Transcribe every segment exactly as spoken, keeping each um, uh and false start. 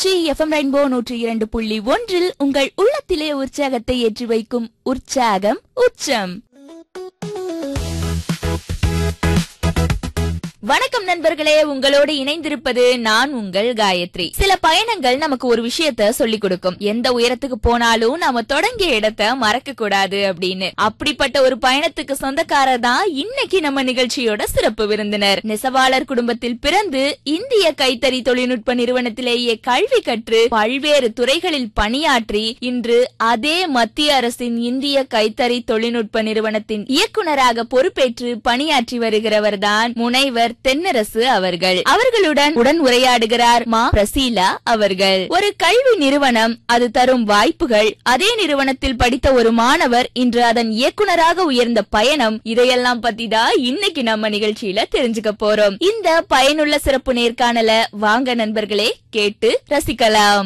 Trichy FM rainbow நூற்றி இரண்டு புள்ளி ஒன்றில் உங்கள் உள்ளத்திலே உற்சாகத்தை ஏற்றி வைக்கும் உற்சாகம் உச்சம். வணக்கம் நண்பர்களே, உங்களோடு இணைந்திருப்பது நான் உங்கள் காயத்ரி. சில பயணங்கள் நமக்கு ஒரு விஷயத்த சொல்லிக் கொடுக்கும். எந்த உயரத்துக்கு போனாலும் நாம தொடங்கிய இடத்தை மறக்க கூடாது அப்படின்னு. அப்படிப்பட்ட ஒரு பயணத்துக்கு சொந்தக்காரர் தான் இன்னைக்கு நம்ம நிகழ்ச்சியோட சிறப்பு விருந்தினர். நெசவாளர் குடும்பத்தில் பிறந்து இந்திய கைத்தறி தொழில்நுட்ப நிறுவனத்திலேயே கல்வி கற்று பல்வேறு துறைகளில் பணியாற்றி இன்று அதே மத்திய அரசின் இந்திய கைத்தறி தொழில்நுட்ப நிறுவனத்தின் இயக்குநராக பொறுப்பேற்று பணியாற்றி வருகிறவர் தான் முனைவர் தென்னரசு அவர்கள். அவர்களுடன் உடன் உரையாடுகிறார் மா பிரசீலா அவர்கள். ஒரு கல்வி நிறுவனம், அது தரும் வாய்ப்புகள், அதே நிறுவனத்தில் படித்த ஒரு மாணவர் இன்று அதன் இயக்குநராக உயர்ந்த பயணம், இதையெல்லாம் பத்தி தான் இன்னைக்கு நம்ம நிகழ்ச்சியில தெரிஞ்சுக்க போறோம். இந்த பயனுள்ள சிறப்பு நேர்காணல வாங்க நண்பர்களே கேட்டு ரசிக்கலாம்.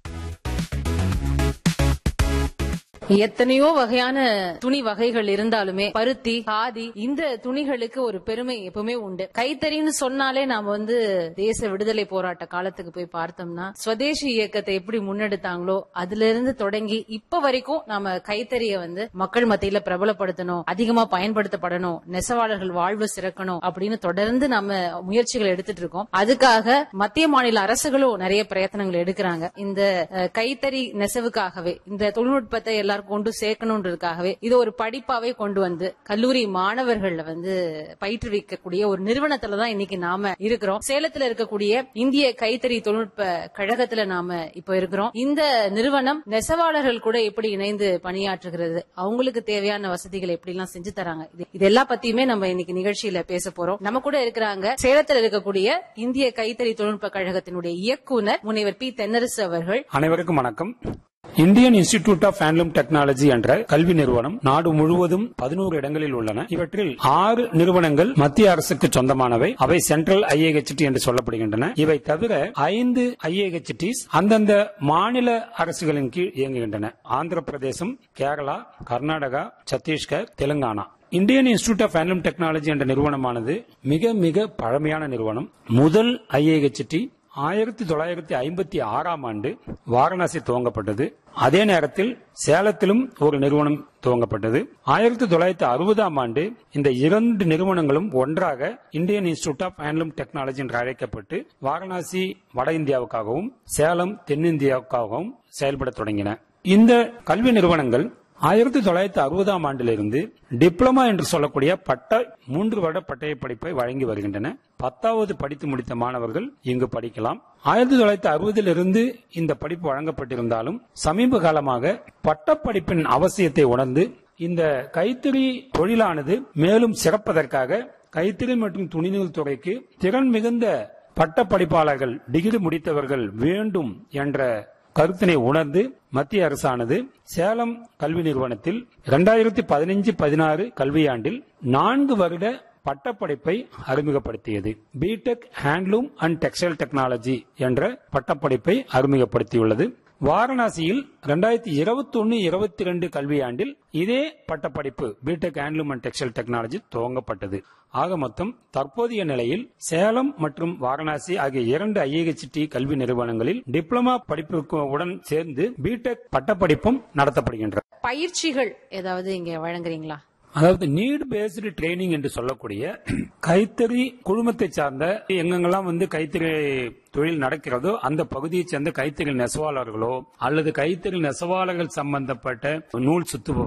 எத்தனையோ வகையான துணி வகைகள் இருந்தாலுமே பருத்தி, காதி, இந்த துணிகளுக்கு ஒரு பெருமை எப்பவுமே உண்டு. கைத்தறின்னு சொன்னாலே நாம வந்து தேச விடுதலை போராட்ட காலத்துக்கு போய் பார்த்தோம்னா ஸ்வதேசி இயக்கத்தை எப்படி முன்னெடுத்தாங்களோ அதுல இருந்து தொடங்கி இப்ப வரைக்கும் நாம கைத்தறியை வந்து மக்கள் மத்தியில பிரபலப்படுத்தணும், அதிகமா பயன்படுத்தப்படணும், நெசவாளர்கள் வாழ்வு சிறக்கணும் அப்படின்னு தொடர்ந்து நம்ம முயற்சிகள் எடுத்துட்டு இருக்கோம். அதுக்காக மத்திய மாநில அரசுகளும் நிறைய பிரயத்தனங்கள் எடுக்கிறாங்க. இந்த கைத்தறி நெசவுக்காகவே இந்த தொழில்நுட்பத்தை எல்லாம் கொண்டு சேர்க்கணும்ன்றதுக்காகவே இது ஒரு படிப்பாவே கொண்டு வந்து கல்லூரி மாணவர்கள் வந்து பயிற்றுவிக்கக்கூடிய ஒரு நிறுவனத்துலதான் இன்னைக்கு நாம இருக்கிறோம். சேலத்துல இருக்கக்கூடிய இந்திய கைத்தறி தொழில்நுட்ப கழகத்துல நாம இப்ப இருக்கிறோம். இந்த நிறுவனம் நெசவாளர்கள் கூட எப்படி இணைந்து பணியாற்றுகிறது, அவங்களுக்கு தேவையான வசதிகளை எப்படி எல்லாம் செஞ்சு தராங்க, இது எல்லா பத்தியுமே நம்ம இன்னைக்கு நிகழ்ச்சியில பேச போறோம். நம்ம கூட இருக்கிறாங்க சேலத்துல இருக்கக்கூடிய இந்திய கைத்தறி தொழில்நுட்ப கழகத்தினுடைய இயக்குனர் முனைவர் பி தென்னரசு அவர்கள். அனைவருக்கும் வணக்கம். Indian institute of handloom technology என்ற கல்வி நிறுவனம் நாடு முழுவதும் பதினோரு இடங்களில் உள்ளன. இவற்றில் ஆறு நிறுவனங்கள் மத்திய அரசுக்கு சொந்தமானவை. அவை சென்ட்ரல் ஐஏஹெச்டி என்று சொல்லப்படுகின்றன. இவை தவிர ஐந்து ஐஏஹெச்டிஸ் அந்தந்த மாநில அரசுகளின் கீழ் இயங்குகின்றன. ஆந்திர பிரதேசம், Kerala, Karnataka, Chhattisgarh, Telangana. Indian institute of handloom technology என்ற நிறுவனமானது மிக மிக பழமையான நிறுவனம். முதல் ஐஏஹெச்டி ஆயிரத்தி தொள்ளாயிரத்தி ஐம்பத்தி ஆறாம் ஆண்டு வாரணாசி துவங்கப்பட்டது. அதே நேரத்தில் சேலத்திலும் ஒரு நிறுவனம் துவங்கப்பட்டது. ஆயிரத்தி தொள்ளாயிரத்தி அறுபதாம் ஆண்டு இந்த இரண்டு நிறுவனங்களும் ஒன்றாக Indian institute of handloom technology என்று அழைக்கப்பட்டு வாரணாசி வட இந்தியாவுக்காகவும் சேலம் தென்னிந்தியாவுக்காகவும் செயல்பட தொடங்கின. இந்த கல்வி நிறுவனங்கள் ஆயிரத்தி தொள்ளாயிரத்தி அறுபதாம் ஆண்டிலிருந்து டிப்ளமா என்று சொல்லக்கூடிய பட்ட மூன்று வருட பட்டய படிப்பை வழங்கி வருகின்றன. பத்தாவது படித்து முடித்த மாணவர்கள் இங்கு படிக்கலாம். ஆயிரத்தி தொள்ளாயிரத்தி அறுபதிலிருந்து இந்த படிப்பு வழங்கப்பட்டிருந்தாலும் சமீப காலமாக பட்டப்படிப்பின் அவசியத்தை உணர்ந்து இந்த கைத்தறி தொழிலானது மேலும் சிறப்பதற்காக கைத்தறி மற்றும் துணிநூல் துறைக்கு திறன் மிகுந்த பட்டப்படிப்பாளர்கள், டிகிரி முடித்தவர்கள் வேண்டும் என்ற கருத்தினை உணர்ந்து மத்திய அரசானது சேலம் கல்வி நிறுவனத்தில் இரண்டாயிரத்தி பதினைஞ்சு பதினாறு கல்வியாண்டில் நான்கு வருட பட்டப்படிப்பை அறிமுகப்படுத்தியது. BTech handloom and textile technology என்ற பட்டப்படிப்பை அறிமுகப்படுத்தியுள்ளது. வாரணாசியில் இரண்டாயிரத்தி இருபத்தி ஒன்னு இருபத்தி ரெண்டு கல்வியாண்டில் இதே பட்டப்படிப்பு BTech handloom and textile technology துவங்கப்பட்டது. ஆக மொத்தம் தற்போதைய நிலையில் சேலம் மற்றும் வாரணாசி ஆகிய இரண்டு ஐஏஹெச்டி கல்வி நிறுவனங்களில் டிப்ளமா படிப்புடன் சேர்ந்து பிடெக் பட்டப்படிப்பும் நடத்தப்படுகின்றன. பயிற்சிகள் ஏதாவது இங்க வழங்குறீங்களா? அதாவது நீட் பேஸ்டு ட்ரைனிங் என்று சொல்லக்கூடிய கைத்தறி குழுமத்தை சார்ந்த எங்கெங்கெல்லாம் வந்து கைத்தறி தொழில் நடக்கிறதோ அந்த பகுதியை சேர்ந்த கைத்தறி நெசவாளர்களோ அல்லது கைத்தறி நெசவாளர்கள் சம்பந்தப்பட்ட நூல் சுத்து